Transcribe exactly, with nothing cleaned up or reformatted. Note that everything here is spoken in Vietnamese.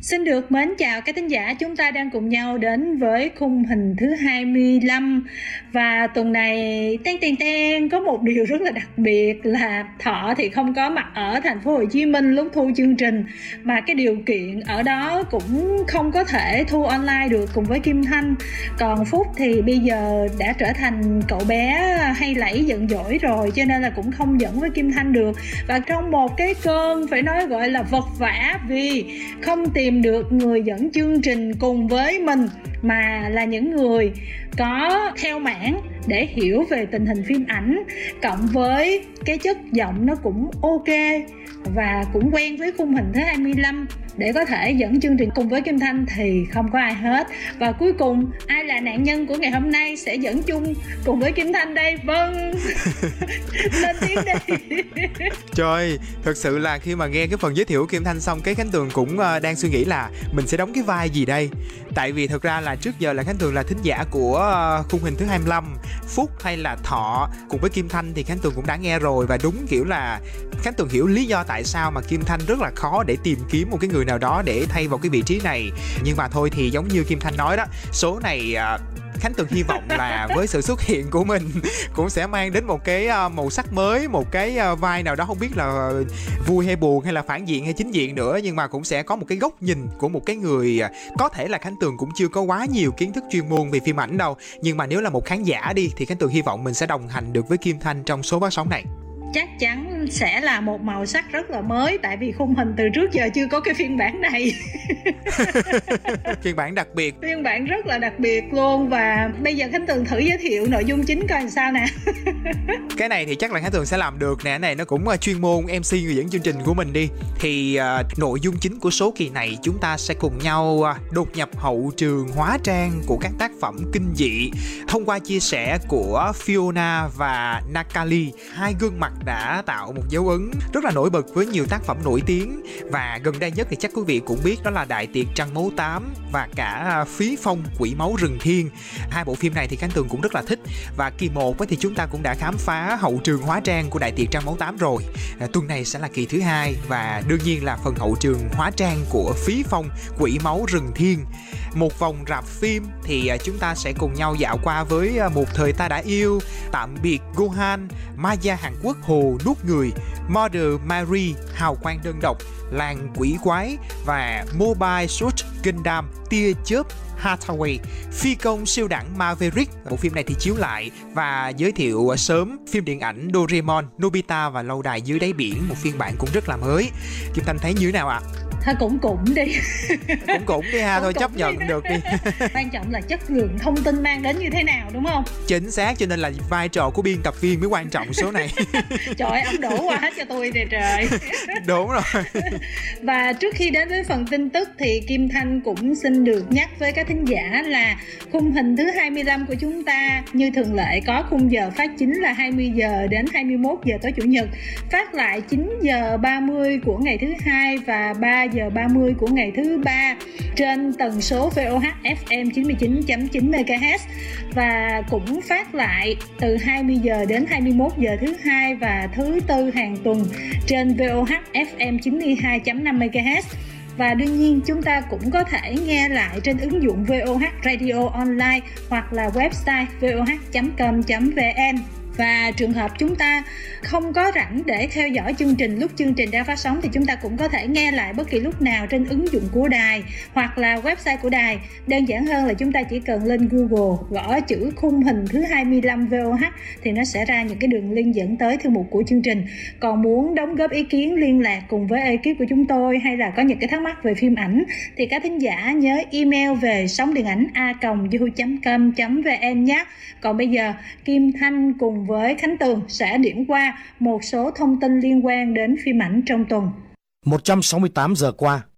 Xin được mến chào các thính giả, chúng ta đang cùng nhau đến với khung hình thứ hai mươi lăm. Và tuần này ten ten ten có một điều rất là đặc biệt là Thọ thì không có mặt ở thành phố Hồ Chí Minh lúc thu chương trình, mà cái điều kiện ở đó cũng không có thể thu online được cùng với Kim Thanh. Còn Phúc thì bây giờ đã trở thành cậu bé hay lẫy giận dỗi rồi, cho nên là cũng không dẫn với Kim Thanh được. Và trong một cái cơn phải nói gọi là vật vã vì không tìm được người dẫn chương trình cùng với mình, mà là những người có theo mảng để hiểu về tình hình phim ảnh, cộng với cái chất giọng nó cũng ok và cũng quen với khung hình thứ hai mươi lăm để có thể dẫn chương trình cùng với Kim Thanh thì không có ai hết. Và cuối cùng ai là nạn nhân của ngày hôm nay sẽ dẫn chung cùng với Kim Thanh đây? Vâng. Lên tiếng đi. Trời, thật sự là khi mà nghe cái phần giới thiệu của Kim Thanh xong, cái Khánh Tường cũng uh, đang suy nghĩ là mình sẽ đóng cái vai gì đây. Tại vì thật ra là trước giờ là Khánh Tường là thính giả của uh, khung hình thứ hai mươi lăm. Phúc hay là Thọ cùng với Kim Thanh thì Khánh Tường cũng đã nghe rồi. Và đúng kiểu là Khánh Tường hiểu lý do tại sao mà Kim Thanh rất là khó để tìm kiếm một cái người nào đó để thay vào cái vị trí này. Nhưng mà thôi thì giống như Kim Thanh nói đó, số này uh, Khánh Tường hy vọng là với sự xuất hiện của mình cũng sẽ mang đến một cái màu sắc mới, một cái vai nào đó không biết là vui hay buồn hay là phản diện hay chính diện nữa, nhưng mà cũng sẽ có một cái góc nhìn của một cái người có thể là Khánh Tường cũng chưa có quá nhiều kiến thức chuyên môn về phim ảnh đâu, nhưng mà nếu là một khán giả đi thì Khánh Tường hy vọng mình sẽ đồng hành được với Kim Thanh trong số phát sóng này. Chắc chắn sẽ là một màu sắc rất là mới, tại vì khung hình từ trước giờ chưa có cái phiên bản này. Phiên bản đặc biệt. Phiên bản rất là đặc biệt luôn. Và bây giờ Khánh Tường thử giới thiệu nội dung chính coi làm sao nè. Cái này thì chắc là Khánh Tường sẽ làm được nè. Cái này nó cũng chuyên môn em xê người dẫn chương trình của mình đi. Thì uh, nội dung chính của số kỳ này chúng ta sẽ cùng nhau uh, đột nhập hậu trường hóa trang của các tác phẩm kinh dị thông qua chia sẻ của Fiona và Nakali, hai gương mặt đã tạo một dấu ấn rất là nổi bật với nhiều tác phẩm nổi tiếng. Và gần đây nhất thì chắc quý vị cũng biết đó là Đại Tiệc Trăng Máu tám và cả Phí Phong Quỷ Máu Rừng Thiên. Hai bộ phim này thì Khánh Tường cũng rất là thích. Và kỳ một thì chúng ta cũng đã khám phá hậu trường hóa trang của Đại Tiệc Trăng Máu tám rồi. À, tuần này sẽ là kỳ thứ hai và đương nhiên là phần hậu trường hóa trang của Phí Phong Quỷ Máu Rừng Thiên. Một vòng rạp phim thì chúng ta sẽ cùng nhau dạo qua với Một Thời Ta Đã Yêu, Tạm Biệt Gohan, Maya Hàn Quốc Hồ Nuốt Người, Mother Mary Hào Quang Đơn Độc, Làng Quỷ Quái và Mobile Suit Gundam Tia Chớp Hathaway, Phi Công Siêu Đẳng Maverick. Bộ phim này thì chiếu lại và giới thiệu sớm phim điện ảnh Doraemon, Nobita và Lâu Đài Dưới Đáy Biển, một phiên bản cũng rất là mới. Kim Thanh thấy như thế nào ạ? À? Thôi cũng cũng đi. Cũng cũng đi ha, cũng thôi cũng chấp nhận đi được đi. Quan trọng là chất lượng thông tin mang đến như thế nào, đúng không? Chính xác, cho nên là vai trò của biên tập viên mới quan trọng số này. Trời ơi, ông đổ qua hết cho tôi nè trời. Đúng rồi. Và trước khi đến với phần tin tức thì Kim Thanh cũng xin được nhắc với các thính giả là khung hình thứ hai mươi lăm của chúng ta như thường lệ có khung giờ phát chính là hai mươi giờ đến hai mươi mốt giờ tối Chủ nhật, phát lại chín giờ ba mươi của ngày thứ hai và ba giờ ba mươi của ngày thứ ba trên tần số vê o hát ép em chín mươi chín chấm chín mê ga héc, và cũng phát lại từ hai mươi giờ đến hai mươi mốt giờ thứ hai và thứ tư hàng tuần trên vê o hát ép em chín mươi hai chấm năm mê ga héc. Và đương nhiên chúng ta cũng có thể nghe lại trên ứng dụng vê o hát Radio Online hoặc là website vê o hát chấm com chấm vê en. Và trường hợp chúng ta không có rảnh để theo dõi chương trình lúc chương trình đang phát sóng thì chúng ta cũng có thể nghe lại bất kỳ lúc nào trên ứng dụng của đài hoặc là website của đài. Đơn giản hơn là chúng ta chỉ cần lên Google gõ chữ khung hình thứ hai mươi lăm vê o hát thì nó sẽ ra những cái đường link dẫn tới thư mục của chương trình. Còn muốn đóng góp ý kiến, liên lạc cùng với ekip của chúng tôi hay là có những cái thắc mắc về phim ảnh thì các thính giả nhớ email về sóng điện ảnh a còng yahoo chấm com chấm vê en nhé. Còn bây giờ Kim Thanh cùng với Khánh Tường sẽ điểm qua một số thông tin liên quan đến phim ảnh trong tuần. một trăm sáu mươi tám giờ qua,